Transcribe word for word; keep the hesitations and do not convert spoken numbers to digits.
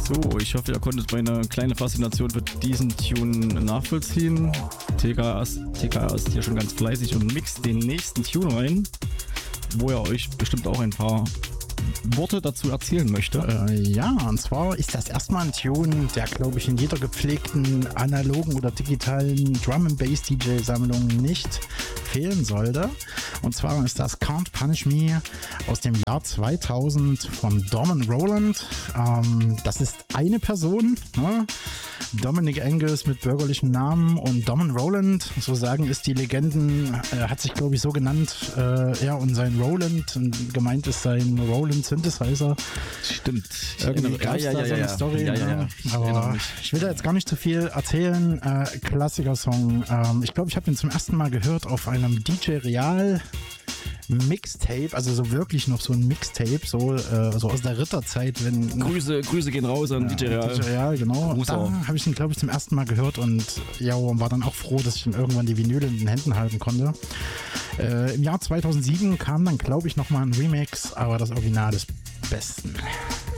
So, ich hoffe, ihr konntet meine kleine Faszination für diesen Tune nachvollziehen. T K ist, T K ist hier schon ganz fleißig und mixt den nächsten Tune rein, wo er euch bestimmt auch ein paar Worte dazu erzählen möchte. Äh, ja, und zwar ist das erstmal ein Tune, der, glaube ich, in jeder gepflegten analogen oder digitalen Drum-and-Bass-D J-Sammlung nicht fehlen sollte. Und zwar ist das Can't Punish Me aus dem Jahr zweitausend von Dom Roland. Ähm, das ist eine Person, ne? Dominic Angus mit bürgerlichem Namen und Dom Roland, so sagen es die Legenden, äh, hat sich, glaube ich, so genannt. Äh, ja, und sein Roland, und gemeint ist sein Roland Synthesizer. Stimmt. Irgendwie gab es ja, da ja, so eine ja, Story. ja, ja, ja. Ne? Ich Aber ich will da jetzt gar nicht zu viel erzählen. Äh, Klassiker-Song. Ähm, ich glaube, ich habe den zum ersten Mal gehört auf einem D J Real Mixtape, also so wirklich noch so ein Mixtape, so, äh, so aus der Ritterzeit, wenn... Grüße, Grüße gehen raus an ja, D J Real. D J Real, genau. Gruß Da habe ich ihn, glaube ich, zum ersten Mal gehört und ja, war dann auch froh, dass ich ihm irgendwann die Vinyl in den Händen halten konnte. Äh, Im Jahr zweitausendsieben kam dann, glaube ich, nochmal ein Remix, aber das Original ist besten.